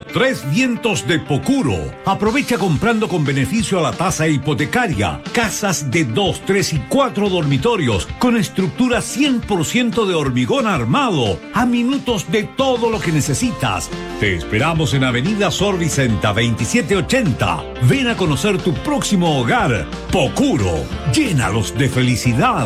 Tres Vientos de Pocuro. Aprovecha comprando con beneficio a la tasa hipotecaria. Casas de 2, 3 y 4 dormitorios con estructura 100% de hormigón armado. A minutos de todo lo que necesitas. Te esperamos en Avenida Sor Vicenta 2780. Ven a conocer tu próximo hogar. Pocuro. Llénalos de felicidad.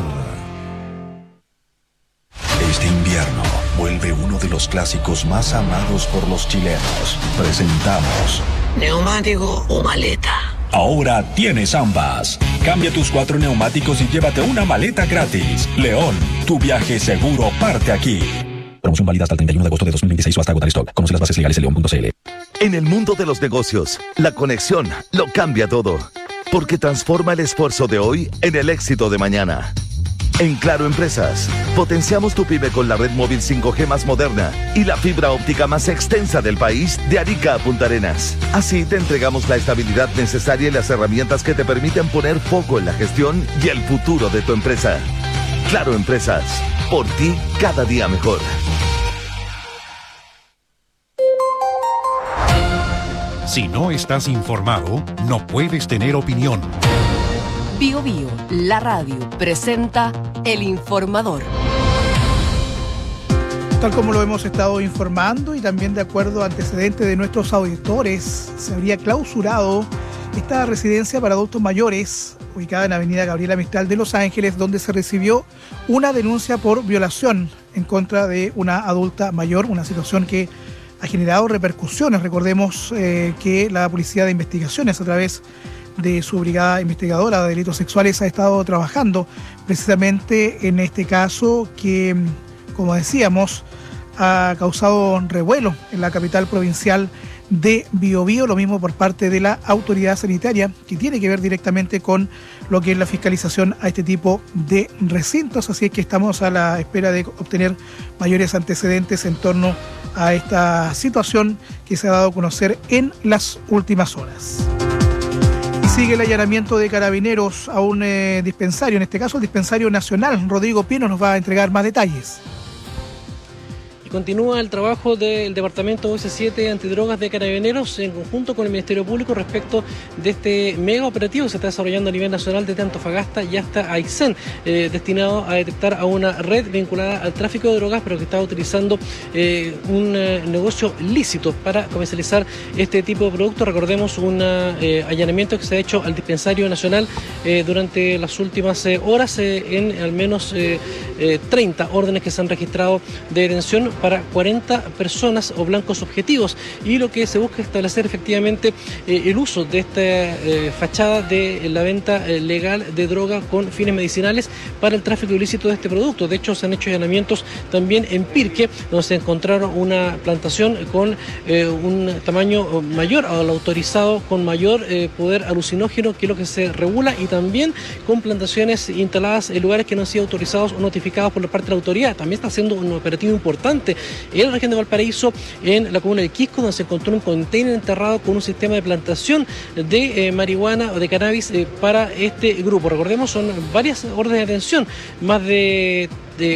Este invierno vuelve uno de los clásicos más amados por los chilenos. Presentamos ¿neumático o maleta? Ahora tienes ambas. Cambia tus 4 neumáticos y llévate una maleta gratis. León, tu viaje seguro parte aquí. Promoción válida hasta el 31 de agosto de 2026 o hasta agotar stock. Conoce las bases legales en león.cl. En el mundo de los negocios, la conexión lo cambia todo. Porque transforma el esfuerzo de hoy en el éxito de mañana. En Claro Empresas, potenciamos tu pyme con la red móvil 5G más moderna y la fibra óptica más extensa del país de Arica a Punta Arenas. Así te entregamos la estabilidad necesaria y las herramientas que te permiten poner foco en la gestión y el futuro de tu empresa. Claro Empresas, por ti cada día mejor. Si no estás informado, no puedes tener opinión. Bio Bio, la radio, presenta El Informador. Tal como lo hemos estado informando y también de acuerdo a antecedentes de nuestros auditores, se habría clausurado esta residencia para adultos mayores ubicada en Avenida Gabriela Mistral de Los Ángeles, donde se recibió una denuncia por violación en contra de una adulta mayor, una situación que ha generado repercusiones. Recordemos que la Policía de Investigaciones, a través de su brigada investigadora de delitos sexuales, ha estado trabajando precisamente en este caso que, como decíamos, ha causado revuelo en la capital provincial de Biobío, lo mismo por parte de la autoridad sanitaria, que tiene que ver directamente con lo que es la fiscalización a este tipo de recintos. Así es que estamos a la espera de obtener mayores antecedentes en torno a esta situación que se ha dado a conocer en las últimas horas. Sigue el allanamiento de carabineros a un dispensario, en este caso el Dispensario Nacional. Rodrigo Pino nos va a entregar más detalles. Continúa el trabajo del Departamento OS7 Antidrogas de Carabineros en conjunto con el Ministerio Público respecto de este mega operativo que se está desarrollando a nivel nacional desde Antofagasta y hasta Aysén, destinado a detectar a una red vinculada al tráfico de drogas, pero que está utilizando un negocio lícito para comercializar este tipo de productos. Recordemos un allanamiento que se ha hecho al Dispensario Nacional durante las últimas horas en al menos 30 órdenes que se han registrado de detención para 40 personas o blancos objetivos, y lo que se busca es establecer efectivamente el uso de esta fachada de la venta legal de droga con fines medicinales para el tráfico ilícito de este producto. De hecho, se han hecho allanamientos también en Pirque, donde se encontraron una plantación con un tamaño mayor al autorizado, con mayor poder alucinógeno, que es lo que se regula, y también con plantaciones instaladas en lugares que no han sido autorizados o notificados por la parte de la autoridad. También está haciendo un operativo importante en la región de Valparaíso, en la comuna de Quisco, donde se encontró un container enterrado con un sistema de plantación de marihuana o de cannabis para este grupo. Recordemos, son varias órdenes de detención, más de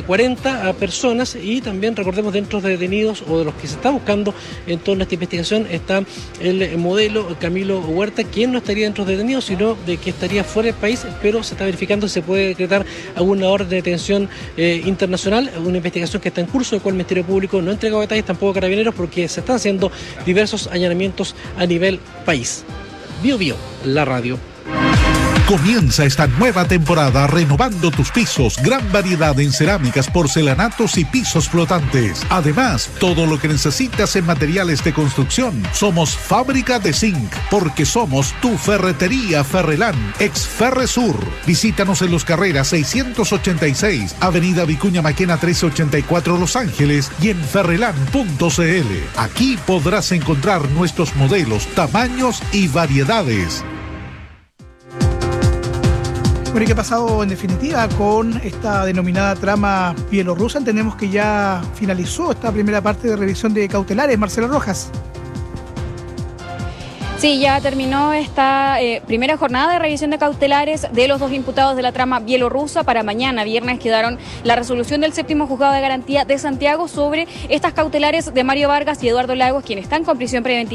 40 personas, y también recordemos, dentro de detenidos o de los que se está buscando en torno a esta investigación está el modelo Camilo Huerta, quien no estaría dentro de detenidos, sino de que estaría fuera del país, pero se está verificando si se puede decretar alguna orden de detención internacional, una investigación que está en curso, de cual el Ministerio Público no ha entregado detalles, tampoco Carabineros, porque se están haciendo diversos allanamientos a nivel país. Bio Bio, la radio. Comienza esta nueva temporada renovando tus pisos. Gran variedad en cerámicas, porcelanatos y pisos flotantes. Además, todo lo que necesitas en materiales de construcción. Somos Fábrica de Zinc, porque somos tu ferretería Ferrelán, ex Ferresur. Visítanos en Los Carreras 686, Avenida Vicuña Maquena 1384 Los Ángeles, y en ferrelán.cl. Aquí podrás encontrar nuestros modelos, tamaños y variedades. Bueno, ¿y qué ha pasado en definitiva con esta denominada trama bielorrusa? Entendemos que ya finalizó esta primera parte de revisión de cautelares. Marcela Rojas. Sí, ya terminó esta primera jornada de revisión de cautelares de los dos imputados de la trama bielorrusa. Para mañana, viernes, quedaron la resolución del séptimo juzgado de garantía de Santiago sobre estas cautelares de Mario Vargas y Eduardo Lagos, quienes están con prisión preventiva